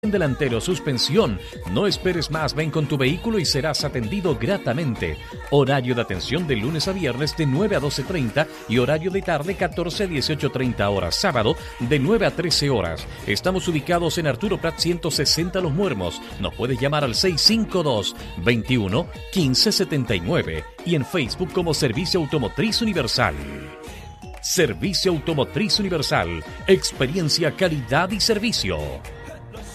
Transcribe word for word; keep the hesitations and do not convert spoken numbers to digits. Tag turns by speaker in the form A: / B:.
A: delantero, suspensión. No esperes más, ven con tu vehículo y serás atendido gratamente. Horario de atención de lunes a viernes de nueve a doce treinta y horario de tarde catorce a dieciocho treinta horas. Sábado de nueve a trece horas. Estamos ubicados en Arturo Prat ciento sesenta Los Muermos. Nos puedes llamar al seis cinco dos, veintiuno, quince setenta y nueve y en Facebook como Servicio Automotriz Universal. Servicio Automotriz Universal. Experiencia, calidad y servicio.